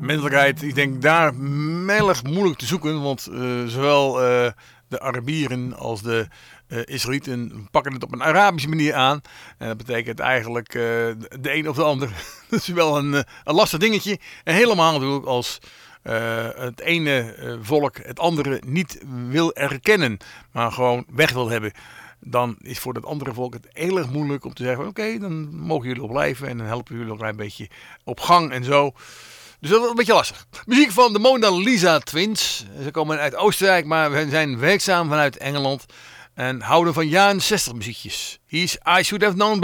menselijkheid, ik denk daar mellig moeilijk te zoeken, want zowel de Arabieren als de Israëlieten pakken het op een Arabische manier aan. En dat betekent eigenlijk de een of de ander. Dat is wel een lastig dingetje. En helemaal natuurlijk als het ene volk het andere niet wil erkennen, maar gewoon weg wil hebben. Dan is voor dat andere volk het heel erg moeilijk om te zeggen, oké, dan mogen jullie ook blijven en dan helpen jullie ook een klein beetje op gang en zo. Dus dat is een beetje lastig. Muziek van de Mona Lisa Twins. Ze komen uit Oostenrijk, maar zijn werkzaam vanuit Engeland en houden van jaren 60 muziekjes. Hier is I Should Have Known